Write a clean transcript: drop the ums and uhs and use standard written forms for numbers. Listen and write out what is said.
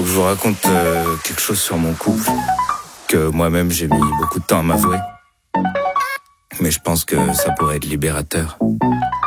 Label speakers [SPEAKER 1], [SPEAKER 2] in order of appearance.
[SPEAKER 1] je vous raconte quelque chose sur mon couple que moi-même j'ai mis beaucoup de temps à m'avouer. Mais je pense que ça pourrait être libérateur.